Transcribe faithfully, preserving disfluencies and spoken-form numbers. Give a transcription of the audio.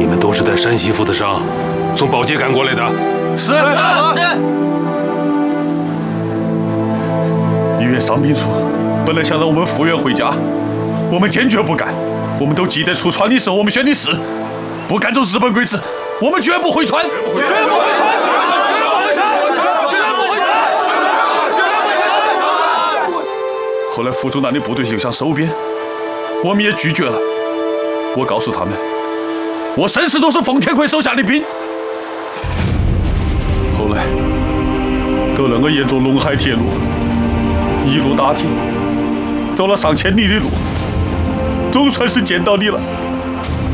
们都是带山西府的伤，从保界赶过来的。 是。是。医院伤病处本来想让我们复员回家，我们坚决不干。我们都记得出川的时候我们选的是，不干这日本鬼子，我们绝不回川，绝不回川。 后来傅中南的部队就想收编，我们也拒绝了。我告诉他们，我生死都是奉天奎手下的兵。后来得了我沿着陇海铁路一路打听，走了上千里的路，总算是见到你了。